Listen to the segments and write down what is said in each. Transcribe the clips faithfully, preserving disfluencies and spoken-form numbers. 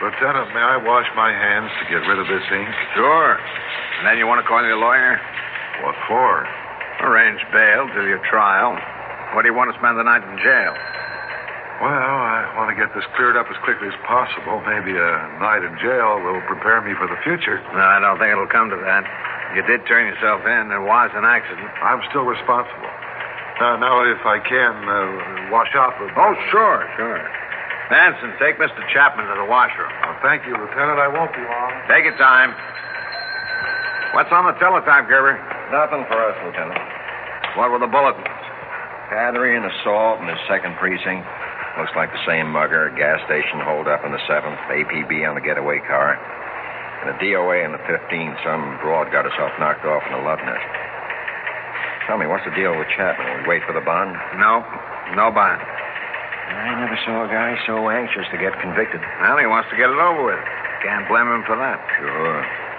Lieutenant, may I wash my hands to get rid of this ink? Sure. And then you want to call your lawyer? What for? Arrange bail till your trial. What do you want to spend the night in jail? Well, I want to get this cleared up as quickly as possible. Maybe a night in jail will prepare me for the future. No, I don't think it'll come to that. You did turn yourself in. There was an accident. I'm still responsible. Now, now if I can, uh, wash off a... Oh, sure, sure. Manson, take Mister Chapman to the washroom. Oh, thank you, Lieutenant. I won't be long. Take your time. What's on the teletype, Gerber? Nothing for us, Lieutenant. What were the bulletins? Battery and assault in the second precinct. Looks like the same mugger. Gas station hold up in the seventh. A P B on the getaway car. And a D O A in the fifteenth. Some broad got herself knocked off in a love nest. Tell me, what's the deal with Chapman? We wait for the bond? No. No bond. I never saw a guy so anxious to get convicted. Well, he wants to get it over with. Can't blame him for that. Sure.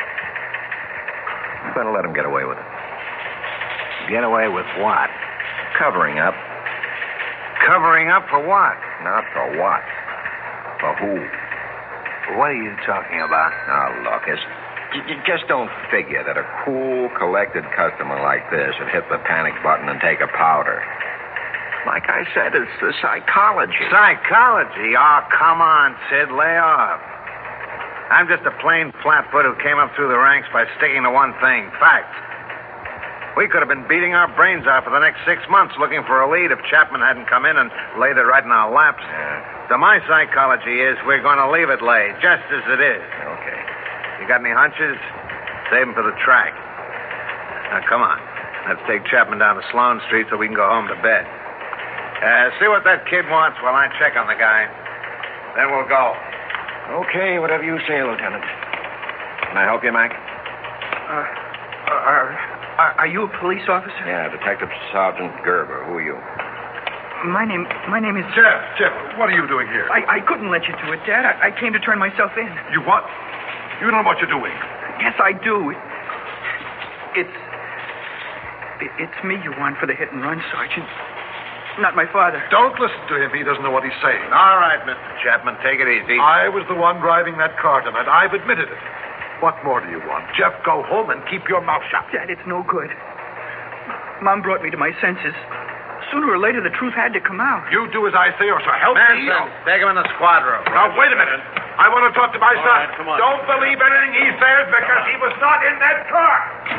You better let him get away with it. Get away with what? Covering up. Covering up for what? Not for what. For who? What are you talking about? Now, look, it's, you, you just don't figure that a cool, collected customer like this would hit the panic button and take a powder. Like I said, it's the psychology. Psychology? Oh, come on, Sid. Lay off. I'm just a plain flatfoot who came up through the ranks by sticking to one thing. Facts. We could have been beating our brains out for the next six months looking for a lead if Chapman hadn't come in and laid it right in our laps. Yeah. So my psychology is we're going to leave it laid, just as it is. Okay. You got any hunches? Save them for the track. Now, come on. Let's take Chapman down to Sloane Street so we can go home to bed. Uh, see what that kid wants while I check on the guy. Then we'll go. Okay, whatever you say, Lieutenant. Can I help you, Mac? Uh, are, are, are you a police officer? Yeah, Detective Sergeant Gerber. Who are you? My name, my name is... Jeff, Jeff, what are you doing here? I, I couldn't let you do it, Dad. I, I came to turn myself in. You what? You know what you're doing. Yes, I do. It, it's... It, it's me you want for the hit and run, Sergeant. Not my father. Don't listen to him. He doesn't know what he's saying. All right, Mister Chapman, take it easy. I was the one driving that car tonight. I've admitted it. What more do you want? Jeff, go home and keep your mouth shut. Dad, it's no good. Mom brought me to my senses. Sooner or later, the truth had to come out. You do as I say, or so help me. Manson, take him in the squad room. Now, wait a minute. I want to talk to my All son. right, come on. Don't believe anything he says because he was not in that car.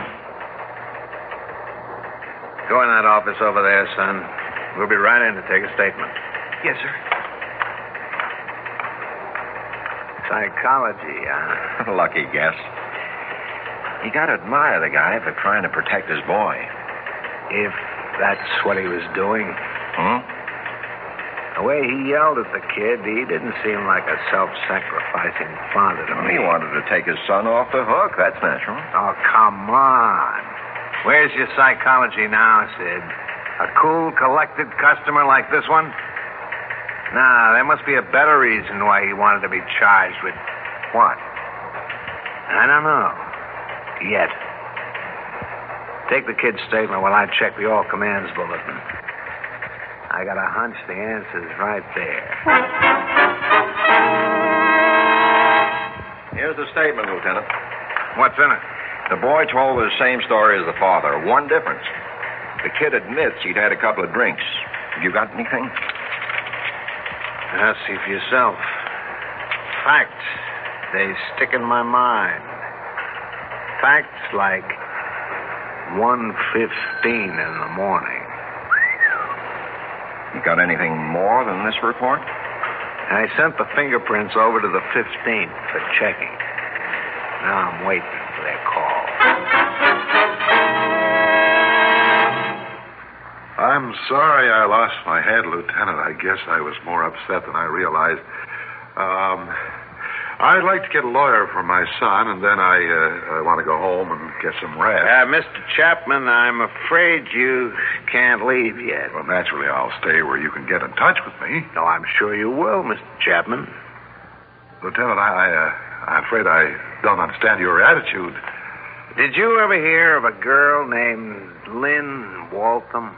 Go in that office over there, son. We'll be right in to take a statement. Yes, sir. Psychology, huh? Lucky guess. You gotta admire the guy for trying to protect his boy. If that's what he was doing. Hmm? The way he yelled at the kid, he didn't seem like a self-sacrificing father to Well, me. he wanted to take his son off the hook. That's natural. Oh, come on. Where's your psychology now, Sid? A cool, collected customer like this one? Nah, there must be a better reason why he wanted to be charged with what? I don't know. Yet. Take the kid's statement while I check the all commands bulletin. I got a hunch the answer's right there. Here's the statement, Lieutenant. What's in it? The boy told the same story as the father. One difference. The kid admits he'd had a couple of drinks. You got anything? Now, see for yourself. Facts. They stick in my mind. Facts like one fifteen in the morning. You got anything more than this report? I sent the fingerprints over to the fifteenth for checking. Now I'm waiting for their call. I'm sorry I lost my head, Lieutenant. I guess I was more upset than I realized. Um, I'd like to get a lawyer for my son, and then I, uh, I want to go home and get some rest. Uh, Mister Chapman, I'm afraid you can't leave yet. Well, naturally, I'll stay where you can get in touch with me. No, I'm sure you will, Mister Chapman. Lieutenant, I, I, uh, I'm afraid I don't understand your attitude. Did you ever hear of a girl named Lynn Waltham?